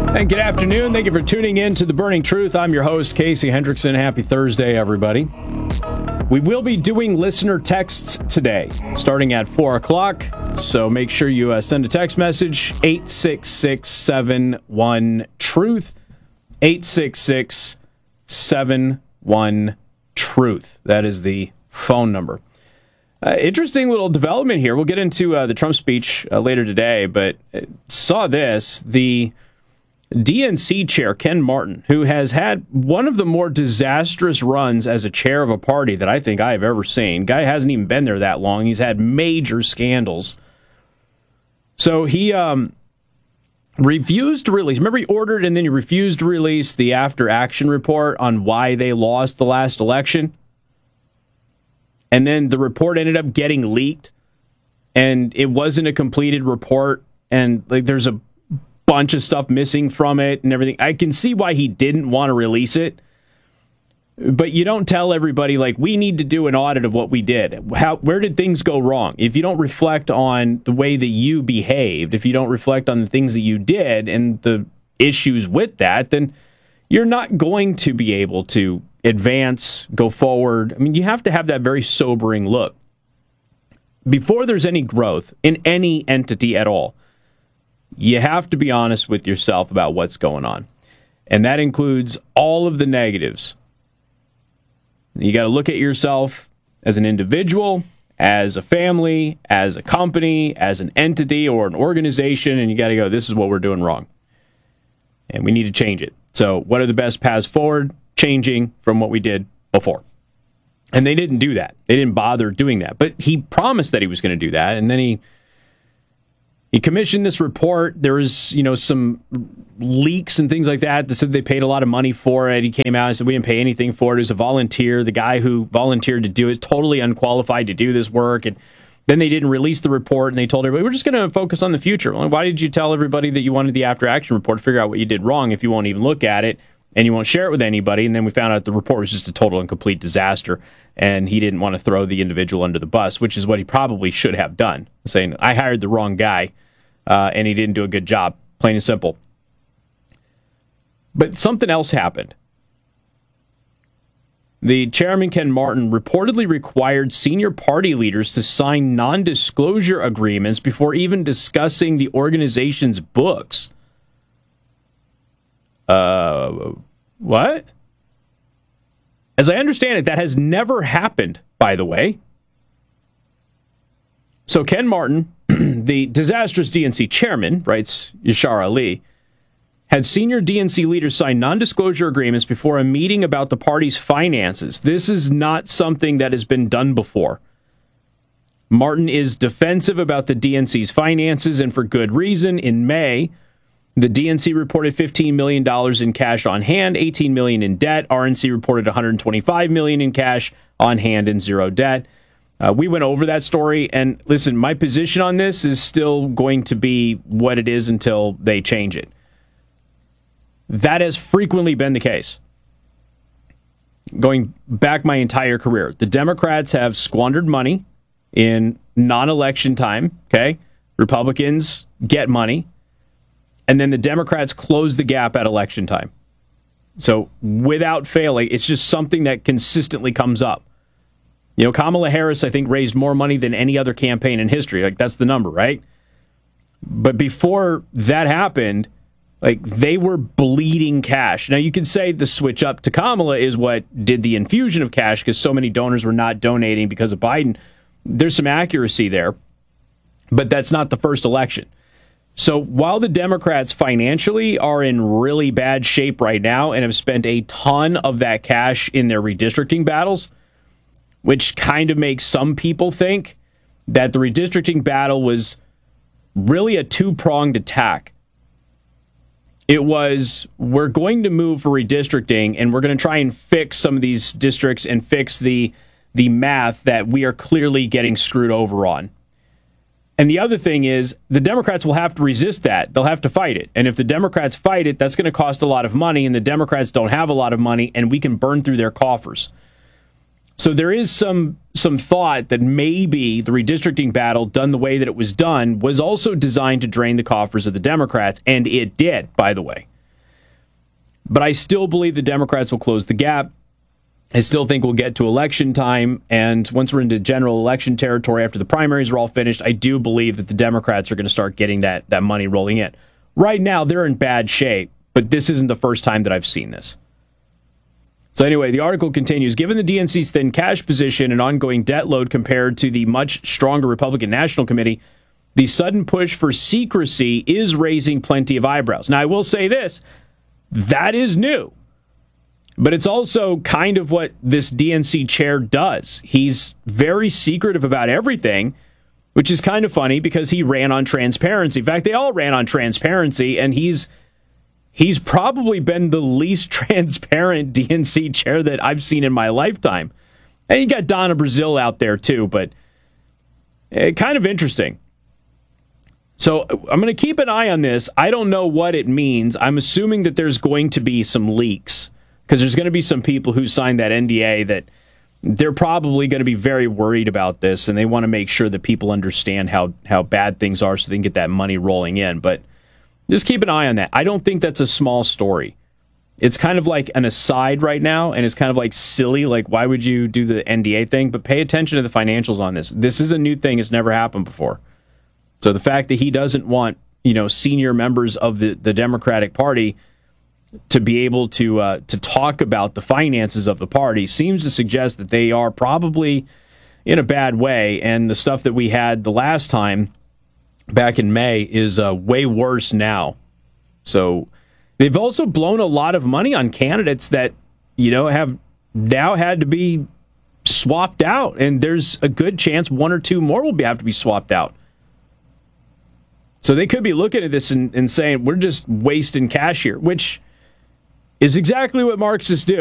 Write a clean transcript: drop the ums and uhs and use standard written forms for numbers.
And good afternoon. Thank you for tuning in to The Burning Truth. I'm your host, Casey Hendrickson. Happy Thursday, everybody. We will be doing listener texts today, starting at 4 o'clock. So make sure you send a text message, 866-71-TRUTH, 866-71-TRUTH. That is the phone number. Interesting little development here. We'll get into the Trump speech later today, but saw this. The DNC chair, Ken Martin, who has had one of the more disastrous runs as a chair of a party that I think I have ever seen. Guy hasn't even been there that long. He's had major scandals. So he refused to release. Remember, he ordered and then he refused to release the after-action report on why they lost the last election? And then the report ended up getting leaked, and it wasn't a completed report, and there's a bunch of stuff missing from it and everything. I can see why he didn't want to release it, but you don't tell everybody, we need to do an audit of what we did. Where did things go wrong? If you don't reflect on the way that you behaved, if you don't reflect on the things that you did and the issues with that, then you're not going to be able to advance, go forward. I mean, you have to have that very sobering look. Before there's any growth in any entity at all, you have to be honest with yourself about what's going on. And that includes all of the negatives. You got to look at yourself as an individual, as a family, as a company, as an entity or an organization, and you got to go, this is what we're doing wrong. And we need to change it. So what are the best paths forward? Changing from what we did before. And they didn't do that. They didn't bother doing that. But he promised that he was going to do that. And then he commissioned this report. There was, some leaks and things like that said they paid a lot of money for it. He came out and said, we didn't pay anything for it. It was a volunteer. The guy who volunteered to do it is totally unqualified to do this work. And then they didn't release the report, and they told everybody, we're just going to focus on the future. Well, why did you tell everybody that you wanted the after-action report to figure out what you did wrong if you won't even look at it and you won't share it with anybody? And then we found out the report was just a total and complete disaster, and he didn't want to throw the individual under the bus, which is what he probably should have done, saying, I hired the wrong guy, and he didn't do a good job, plain and simple. But something else happened. The chairman, Ken Martin, reportedly required senior party leaders to sign non-disclosure agreements before even discussing the organization's books. What? As I understand it, that has never happened, by the way. So Ken Martin, the disastrous DNC chairman, writes Yashar Ali, had senior DNC leaders sign non-disclosure agreements before a meeting about the party's finances. This is not something that has been done before. Martin is defensive about the DNC's finances, and for good reason. In May, the DNC reported $15 million in cash on hand, $18 million in debt. RNC reported $125 million in cash on hand and zero debt. We went over that story, and listen, my position on this is still going to be what it is until they change it. That has frequently been the case. Going back my entire career, the Democrats have squandered money in non-election time, okay? Republicans get money, and then the Democrats close the gap at election time. So without failing, it's just something that consistently comes up. Kamala Harris, I think, raised more money than any other campaign in history. That's the number, right? But before that happened, they were bleeding cash. Now, you could say the switch up to Kamala is what did the infusion of cash because so many donors were not donating because of Biden. There's some accuracy there, but that's not the first election. So while the Democrats financially are in really bad shape right now and have spent a ton of that cash in their redistricting battles, which kind of makes some people think that the redistricting battle was really a two-pronged attack. It was, we're going to move for redistricting, and we're going to try and fix some of these districts and fix the math that we are clearly getting screwed over on. And the other thing is, the Democrats will have to resist that. They'll have to fight it. And if the Democrats fight it, that's going to cost a lot of money, and the Democrats don't have a lot of money, and we can burn through their coffers. So there is some thought that maybe the redistricting battle, done the way that it was done, was also designed to drain the coffers of the Democrats, and it did, by the way. But I still believe the Democrats will close the gap. I still think we'll get to election time, and once we're into general election territory after the primaries are all finished, I do believe that the Democrats are going to start getting that money rolling in. Right now, they're in bad shape, but this isn't the first time that I've seen this. So anyway, the article continues, given the DNC's thin cash position and ongoing debt load compared to the much stronger Republican National Committee, the sudden push for secrecy is raising plenty of eyebrows. Now, I will say this, that is new. But it's also kind of what this DNC chair does. He's very secretive about everything, which is kind of funny because he ran on transparency. In fact, they all ran on transparency, and he's probably been the least transparent DNC chair that I've seen in my lifetime. And you got Donna Brazile out there too, but kind of interesting. So I'm going to keep an eye on this. I don't know what it means. I'm assuming that there's going to be some leaks, because there's going to be some people who signed that NDA that they're probably going to be very worried about this, and they want to make sure that people understand how bad things are so they can get that money rolling in. But just keep an eye on that. I don't think that's a small story. It's kind of like an aside right now, and it's kind of like silly, like why would you do the NDA thing? But pay attention to the financials on this. This is a new thing. It's never happened before. So the fact that he doesn't want, senior members of the Democratic Party to be able to talk about the finances of the party seems to suggest that they are probably in a bad way, and the stuff that we had the last time back in May is way worse now. So they've also blown a lot of money on candidates that have now had to be swapped out, and there's a good chance one or two more will have to be swapped out. So they could be looking at this and saying, we're just wasting cash here, which is exactly what Marxists do.